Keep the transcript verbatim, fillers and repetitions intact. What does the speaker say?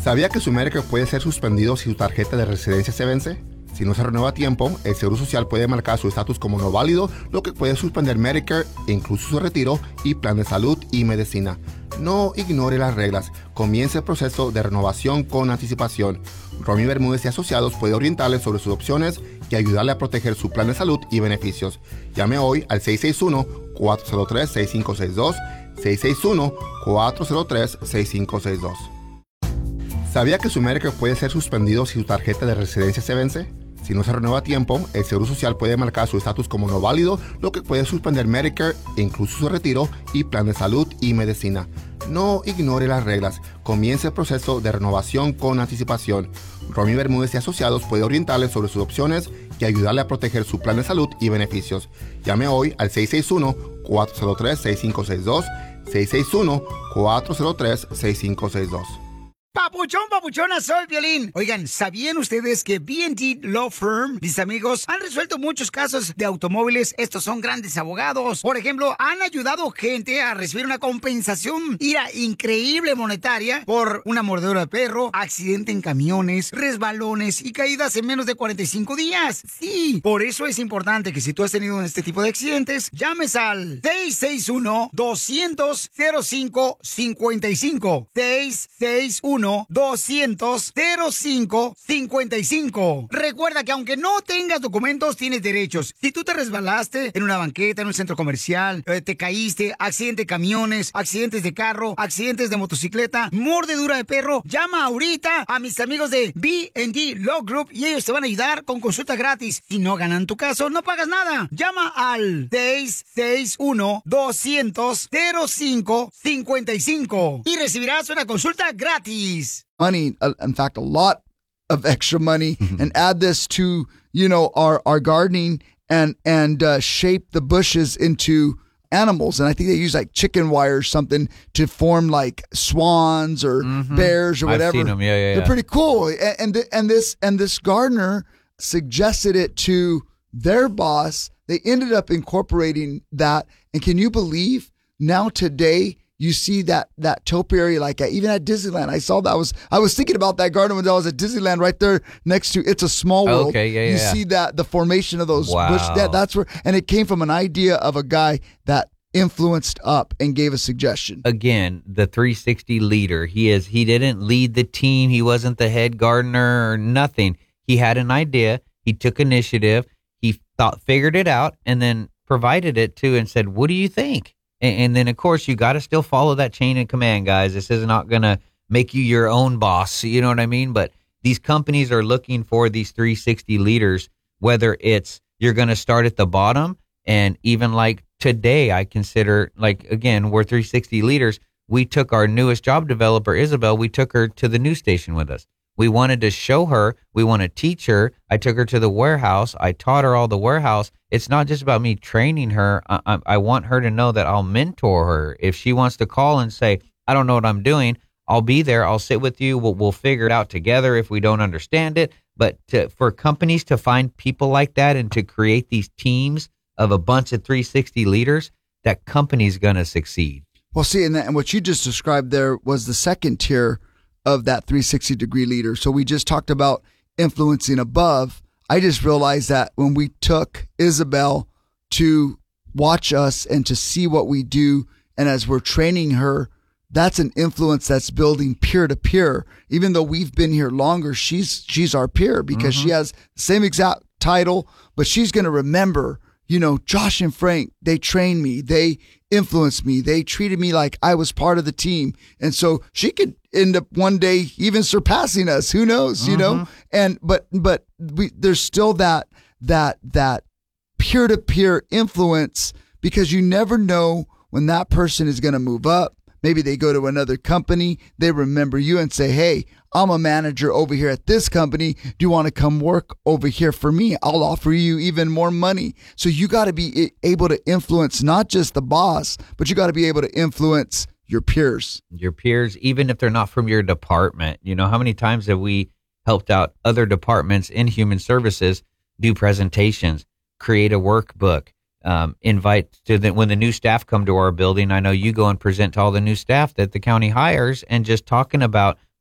¿Sabía que su Medicare puede ser suspendido si su tarjeta de residencia se vence? Si no se renueva a tiempo, el Seguro Social puede marcar su estatus como no válido, lo que puede suspender Medicare, incluso su retiro y plan de salud y medicina. No ignore las reglas. Comience el proceso de renovación con anticipación. Romy Bermúdez y Asociados puede orientarle sobre sus opciones y ayudarle a proteger su plan de salud y beneficios. Llame hoy al seis seis uno, cuatro cero tres, seis cinco seis dos, seis seis uno, cuatro cero tres, seis cinco seis dos. ¿Sabía que su Medicare puede ser suspendido si su tarjeta de residencia se vence? Si no se renueva a tiempo, el Seguro Social puede marcar su estatus como no válido, lo que puede suspender Medicare, incluso su retiro y plan de salud y medicina. No ignore las reglas. Comience el proceso de renovación con anticipación. Romy Bermúdez y Asociados puede orientarle sobre sus opciones y ayudarle a proteger su plan de salud y beneficios. Llame hoy al seis seis uno, cuatro cero tres, seis cinco seis dos, seis seis uno, cuatro cero tres, seis cinco seis dos. Papuchón, papuchona, soy Piolín. Oigan, ¿sabían ustedes que B and D Law Firm, mis amigos, han resuelto muchos casos de automóviles? Estos son grandes abogados. Por ejemplo, han ayudado gente a recibir una compensación ira, increíble monetaria por una mordedura de perro, accidente en camiones, resbalones y caídas en menos de cuarenta y cinco días. Sí, por eso es importante que si tú has tenido este tipo de accidentes, llames al seis seis uno, dos cero cero, cero cinco cinco cinco. seis seis uno, doscientos, cero cinco cincuenta y cinco. Recuerda que aunque no tengas documentos, tienes derechos. Si tú te resbalaste en una banqueta, en un centro comercial, eh, te caíste, accidente de camiones, accidentes de carro, accidentes de motocicleta, mordedura de perro, llama ahorita a mis amigos de B and D Law Group y ellos te van a ayudar con consulta gratis. Si no ganan tu caso, no pagas nada. Llama al seis seis uno, doscientos, cero cinco cincuenta y cinco y recibirás una consulta gratis. Money, uh, in fact, a lot of extra money, and add this to, you know, our, our gardening and, and uh, shape the bushes into animals. And I think they use like chicken wire or something to form like swans or mm-hmm. bears or whatever. I've seen them. Yeah, yeah, They're yeah. pretty cool. And, and, th- and this, and this gardener suggested it to their boss. They ended up incorporating that. And can you believe now today, you see that that topiary like uh, even at Disneyland. I saw that. I was I was thinking about that garden when I was at Disneyland right there next to It's a Small World. Okay, yeah, yeah. You yeah. see that the formation of those wow. bush. That, that's where, and it came from an idea of a guy that influenced up and gave a suggestion. Again, the three sixty leader. He is. He didn't lead the team. He wasn't the head gardener or nothing. He had an idea. He took initiative. He thought, figured it out, and then provided it to and said, "What do you think?" And then, of course, you got to still follow that chain of command, guys. This is not going to make you your own boss. You know what I mean? But these companies are looking for these three sixty leaders, whether it's you're going to start at the bottom. And even like today, I consider, like, again, we're three sixty leaders. We took our newest job developer, Isabel, we took her to the news station with us. We wanted to show her. We want to teach her. I took her to the warehouse. I taught her all the warehouse. It's not just about me training her. I, I, I want her to know that I'll mentor her. If she wants to call and say, I don't know what I'm doing, I'll be there. I'll sit with you. We'll, we'll figure it out together if we don't understand it. But to, for companies to find people like that and to create these teams of a bunch of three sixty leaders, that company's going to succeed. Well, see, and, that, and what you just described there was the second tier of that three sixty degree leader. So we just talked about influencing above. I just realized that when we took Isabel to watch us and to see what we do, and as we're training her, that's an influence that's building peer to peer. Even though we've been here longer, she's she's our peer because mm-hmm. she has the same exact title, but she's going to remember, you know, Josh and Frank, they trained me, they influenced me, they treated me like I was part of the team. And so she could end up one day even surpassing us. Who knows, you mm-hmm. know? And but but we, there's still that that that peer-to-peer influence, because you never know when that person is going to move up. Maybe they go to another company, they remember you and say, hey, I'm a manager over here at this company. Do you want to come work over here for me? I'll offer you even more money. So you got to be able to influence not just the boss, but you got to be able to influence your peers. Your peers, even if they're not from your department. You know, how many times have we helped out other departments in human services do presentations, create a workbook, um, invite to the, when the new staff come to our building. I know you go and present to all the new staff that the county hires, and just talking about